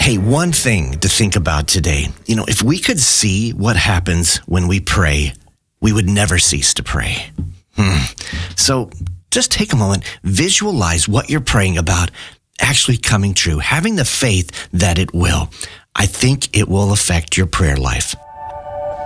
Hey, one thing to think about today. If we could see what happens when we pray, we would never cease to pray. So just take a moment, visualize what you're praying about actually coming true, having the faith that it will. I think it will affect your prayer life.